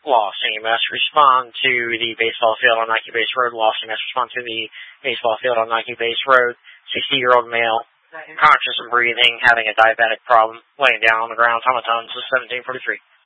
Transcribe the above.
lost EMS, respond to the baseball field on Nike Base Road. Lost EMS, respond to the baseball field on Nike Base Road. 60-year-old male, conscious and breathing, having a diabetic problem, laying down on the ground. Tom and Tons, 1743.